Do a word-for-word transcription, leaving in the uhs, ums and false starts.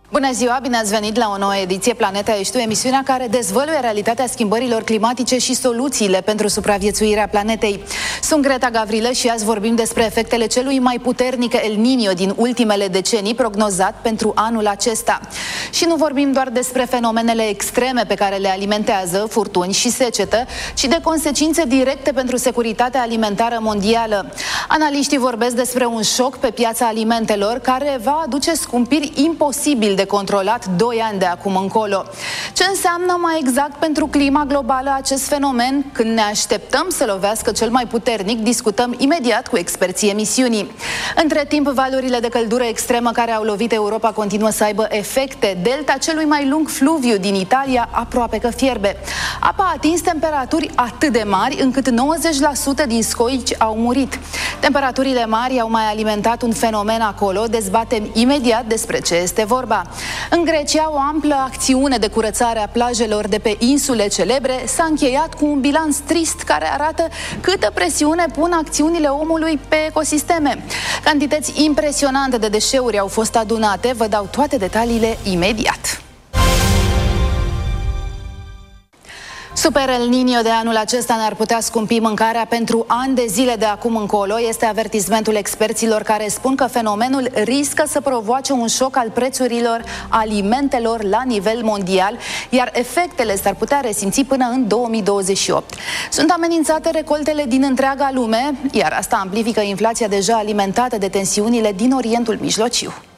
Bună ziua, bine ați venit la o nouă ediție Planeta Ești Tu, emisiunea care dezvăluie realitatea schimbărilor climatice și soluțiile pentru supraviețuirea planetei. Sunt Greta Gavrilă și azi vorbim despre efectele celui mai puternic El Niño din ultimele decenii, prognozat pentru anul acesta. Și nu vorbim doar despre fenomenele extreme pe care le alimentează, furtuni și secetă, ci de consecințe directe pentru securitatea alimentară mondială. Analiștii vorbesc despre un șoc pe piața alimentelor care va aduce scumpiri imposibil de controlat doi ani de acum încolo. Ce înseamnă mai exact pentru clima globală acest fenomen? Când ne așteptăm să lovească cel mai puternic, discutăm imediat cu experții emisiunii. Între timp, valurile de căldură extremă care au lovit Europa continuă să aibă efecte. Delta celui mai lung fluviu din Italia aproape că fierbe. Apa a atins temperaturi atât de mari încât nouăzeci la sută din scoici au murit. Temperaturile mari au mai alimentat un fenomen acolo. Dezbatem imediat despre ce este vorba. În Grecia, o amplă acțiune de curățare a plajelor de pe insule celebre s-a încheiat cu un bilanț trist care arată câtă presiune pun acțiunile omului pe ecosisteme. Cantități impresionante de deșeuri au fost adunate. Vă dau toate detaliile imediat. Super El Niño de anul acesta ne-ar putea scumpi mâncarea pentru ani de zile de acum încolo. Este avertismentul experților care spun că fenomenul riscă să provoace un șoc al prețurilor alimentelor la nivel mondial, iar efectele s-ar putea resimți până în două mii douăzeci și opt. Sunt amenințate recoltele din întreaga lume, iar asta amplifică inflația deja alimentată de tensiunile din Orientul Mijlociu.